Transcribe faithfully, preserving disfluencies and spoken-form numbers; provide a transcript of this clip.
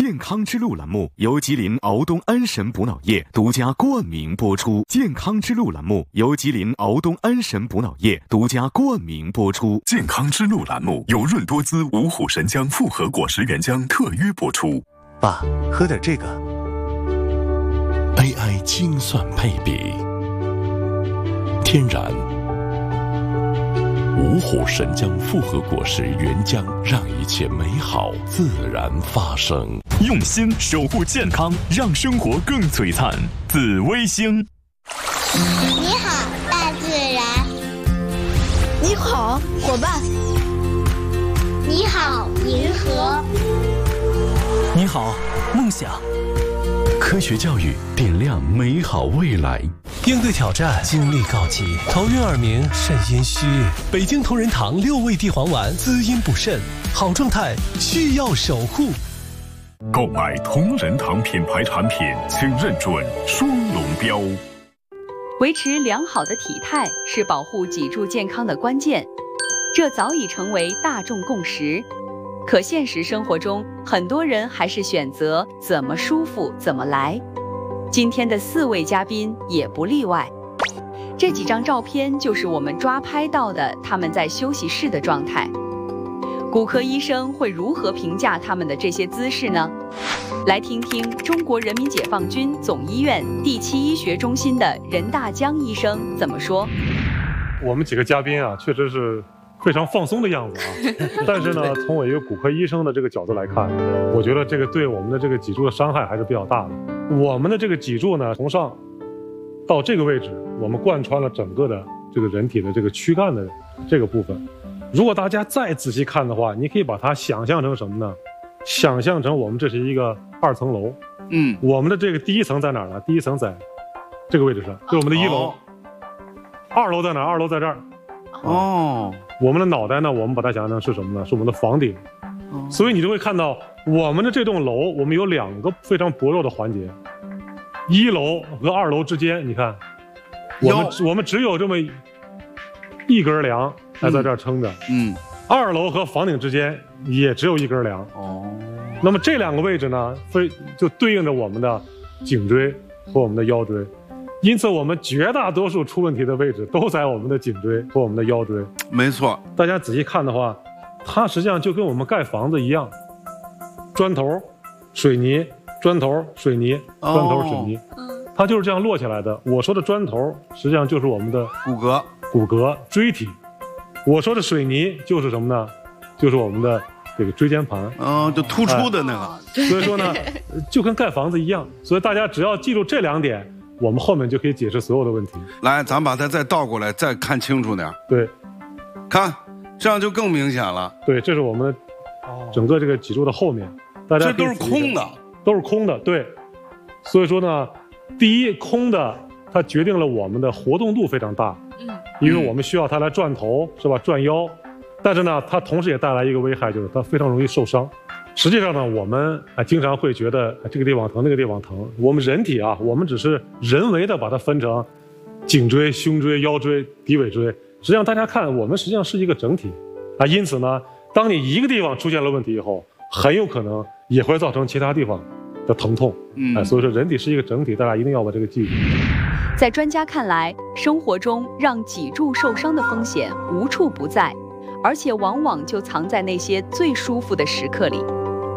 健康之路栏目由吉林敖东安神补脑液独家冠名播出。健康之路栏目由吉林敖东安神补脑液独家冠名播出。 健康之路栏目由润多滋五虎神姜复合果实原浆特约播出。 爸，喝点这个。 A I 精算配比，天然五虎神姜复合果实原浆，让一切美好自然发生。 用心守护健康，让生活更璀璨。紫微星。 你好，大自然。 你好，伙伴。 你好，银河。 你好，梦想。 科学教育点亮美好未来。 应对挑战，精力告急，头晕耳鸣，肾阴虚。北京同仁堂六味地黄丸，滋阴补肾，好状态需要守护。 购买同仁堂品牌产品，请认准双龙标。 维持良好的体态是保护脊柱健康的关键，这早已成为大众共识。可现实生活中，很多人还是选择怎么舒服怎么来。今天的四位嘉宾也不例外。这几张照片就是我们抓拍到的他们在休息室的状态。骨科医生会如何评价他们的这些姿势呢？来听听中国人民解放军总医院第七医学中心的任大江医生怎么说。 我们几个嘉宾啊，确实是非常放松的样子啊，但是呢，从我一个骨科医生的这个角度来看，我觉得这个对我们的这个脊柱的伤害还是比较大的。我们的这个脊柱呢，从上到这个位置，我们贯穿了整个的这个人体的这个躯干的这个部分。如果大家再仔细看的话，你可以把它想象成什么呢？想象成我们这是一个二层楼，嗯，我们的这个第一层在哪儿呢？第一层在这个位置上，就是我们的一楼。哦、二楼在哪儿？二楼在这儿。哦。我们的脑袋呢，我们把它想象成是什么呢？是我们的房顶。哦、所以你就会看到我们的这栋楼，我们有两个非常薄弱的环节。一楼和二楼之间，你看，我们我们只有这么一根梁还在这儿撑着。嗯。二楼和房顶之间也只有一根梁。哦。那么这两个位置呢，非就对应着我们的颈椎和我们的腰椎。因此，我们绝大多数出问题的位置都在我们的颈椎和我们的腰椎。 没错， 大家仔细看的话，它实际上就跟我们盖房子一样，砖头、水泥、砖头、水泥、砖头、水泥，它就是这样摞起来的。我说的砖头，实际上就是我们的骨骼、 骨骼、椎体；我说的水泥就是什么呢？就是我们的这个椎间盘。 嗯，就突出的那个。 哎、所以说呢，就跟盖房子一样。所以大家只要记住这两点，我们后面就可以解释所有的问题。 来，咱把它再倒过来，再看清楚点。 对， 看，这样就更明显了。 对，这是我们整个这个脊柱的后面，大家这都是空的， 都是空的。对，所以说呢，第一，空的它决定了我们的活动度非常大，嗯，因为我们需要它来转头，是吧？转腰，但是呢，它同时也带来一个危害，就是它非常容易受伤。实际上呢，我们啊经常会觉得这个地方疼，那个地方疼。我们人体啊，我们只是人为的把它分成颈椎、胸椎、腰椎、骶尾椎。实际上，大家看，我们实际上是一个整体啊。因此呢，当你一个地方出现了问题以后，很有可能也会造成其他地方的疼痛。嗯，哎，所以说人体是一个整体，大家一定要把这个记住。 在专家看来，生活中让脊柱受伤的风险无处不在，而且往往就藏在那些最舒服的时刻里。